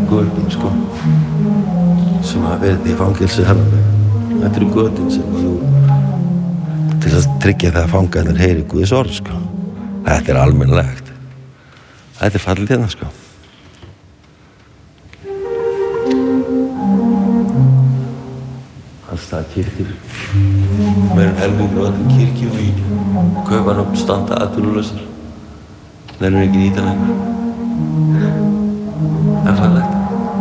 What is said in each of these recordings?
götin sko sem hafa verið í fangelsi herra þetta götin sem nú til að tryggja það að fangarnir heyri Guðs orð sko þetta almennilegt þetta fallið hérna sko alltaf kirkjur meira helmingur af öllum kirkjum í Kaupanum standa atvinnulausar nefnir ekki nýta lengur það fallegt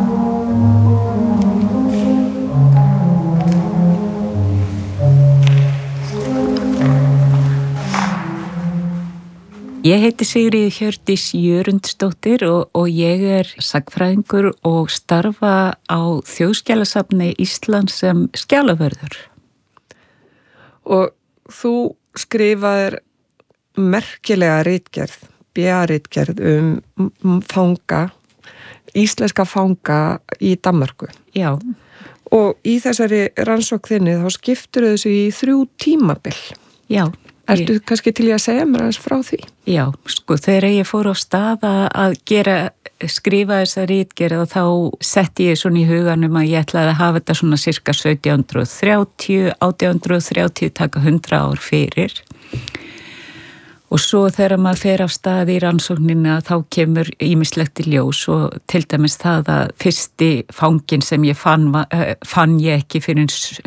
Ég heiti Sigríður Hjördís Jörundsdóttir og ég sagnfræðingur og starfa á Þjóðskjalasafni Íslands sem skjalavörður. Og þú skrifaðir merkilega ritgerð, BA-ritgerð fanga, íslenska fanga í Danmörku. Já. Og í þessari rannsókn þinni þá skiptur þessu í 3 tímabil. Já. Ertu kannski til að segja mér aðeins frá því? Já, sko þegar ég fór á stað að skrifa þessa ritgerð og þá setti ég svona í huganum að ég ætlaði að hafa þetta svona cirka 1730, 1830, taka 100 ár fyrir. Og svo þegar maður fer af stað í rannsóknina þá kemur ýmislegt í ljós og til dæmis það að fyrsti fanginn sem ég fann ég ekki fyrir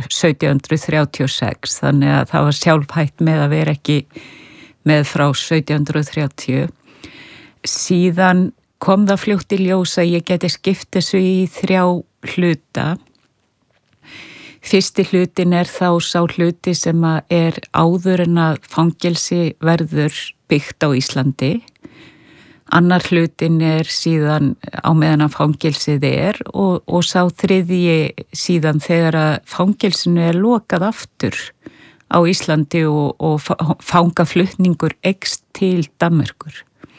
1736 þannig að það var sjálfhætt með að vera ekki með frá 1730. Síðan kom það fljótt í ljós að ég geti skipt þessu í 3 hluta. Fyrsti hlutin þá sá hluti sem áður en að fangelsi verður byggt á Íslandi. Annar hlutin síðan á meðan að fangelsið og sá þriðji síðan þegar að fangelsinu lokað aftur á Íslandi og fangaflutningur eykst til Danmerkur.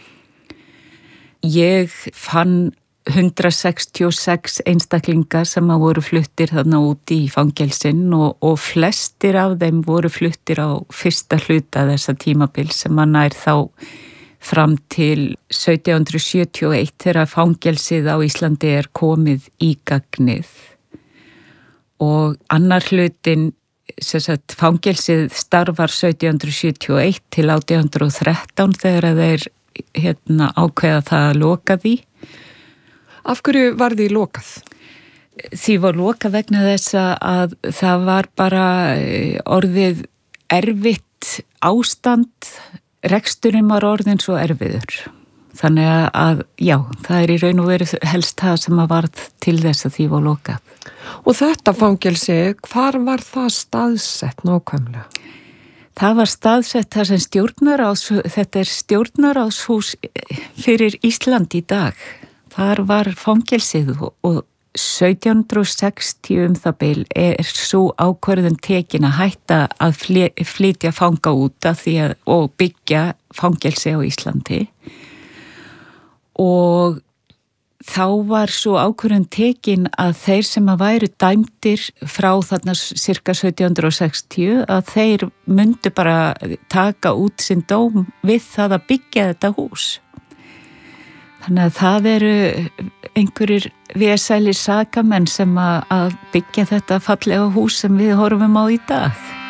Ég fann 166 einstaklingar sem voru fluttir þarna út í fangelsin og flestir af þeim voru fluttir á fyrsta hluta þessa tímabil sem nær þá fram til 1771 þegar fangelsið á Íslandi komið í gagnið. Og annar hlutin, fangelsið starfar 1771 til 1813 þegar þeir ákveða það að loka því. Af hverju var því lokað? Því var lokað vegna þess að það var bara orðið erfitt ástand, reksturinn var orðin svo erfiður. Þannig að já, það í raun og veru helst það sem varð til þess að því var lokað. Og þetta fangelsi, hvar var það staðsett nákvæmlega? Það var staðsett þar sem þetta stjórnarráðshús fyrir Ísland í dag. Þar var fangelsið og 1760 það bil svo ákvörðun tekin að hætta að flytja fanga út og byggja fangelsi á Íslandi. Og þá var svo ákvörðun tekin að þeir sem væru dæmdir frá þarna cirka 1760 að þeir myndu bara taka út sinn dóm við það að byggja þetta hús. Þannig að það eru einhverjir vesælir sakamenn sem að byggja þetta fallega hús sem við horfum á í dag.